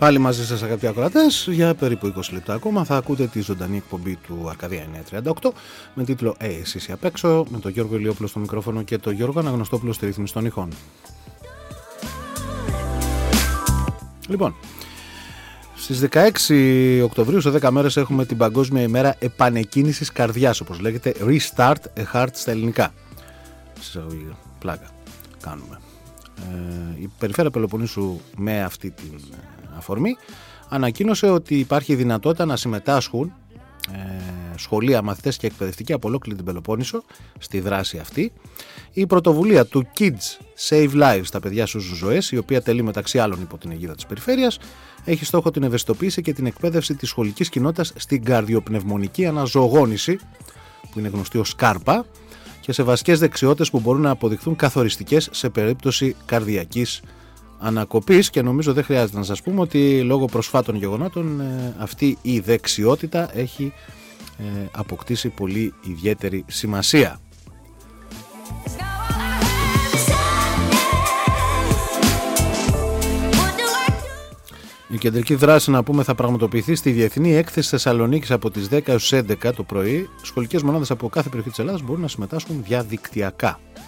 Πάλι μαζί σας αγαπητοί ακροατές, για περίπου 20 λεπτά ακόμα θα ακούτε τη ζωντανή εκπομπή του Αρκαδία 938 με τίτλο εσείς απ' έξω, με τον Γιώργο Ηλιόπουλο στο μικρόφωνο και τον Γιώργο Αναγνωστόπουλο στη ρύθμιση των ηχών. Λοιπόν, στις 16 Οκτωβρίου, σε 10 μέρες, έχουμε την Παγκόσμια ημέρα επανεκκίνησης καρδιάς, όπως λέγεται, Restart a Heart στα ελληνικά. Πλάκα κάνουμε. Η Περιφέρεια Πελοποννήσου με αυτή την αφορμή ανακοίνωσε ότι υπάρχει δυνατότητα να συμμετάσχουν σχολεία, μαθητές και εκπαιδευτικοί από ολόκληρη την Πελοπόννησο στη δράση αυτή. Η πρωτοβουλία του Kids Save Lives, τα παιδιά σώζουν ζωές, η οποία τελεί μεταξύ άλλων υπό την αιγίδα της Περιφέρειας, έχει στόχο την ευαισθητοποίηση και την εκπαίδευση της σχολικής κοινότητας στην καρδιοπνευμονική αναζωογόνηση, που είναι γνωστή ως ΚΑΡΠΑ, και σε βασικές δεξιότητες που μπορούν να αποδειχθούν καθοριστικές σε περίπτωση καρδιακής ανακοπής. Και νομίζω δεν χρειάζεται να σας πούμε ότι λόγω προσφάτων γεγονότων αυτή η δεξιότητα έχει αποκτήσει πολύ ιδιαίτερη σημασία. Η κεντρική δράση, να πούμε, θα πραγματοποιηθεί στη Διεθνή Έκθεση Θεσσαλονίκης από τις 10 έως 11 το πρωί. Σχολικές μονάδες από κάθε περιοχή της Ελλάδας μπορούν να συμμετάσχουν διαδικτυακά.